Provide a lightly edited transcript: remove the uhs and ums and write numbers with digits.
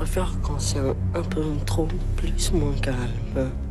préfère quand c'est un peu trop plus moins calme.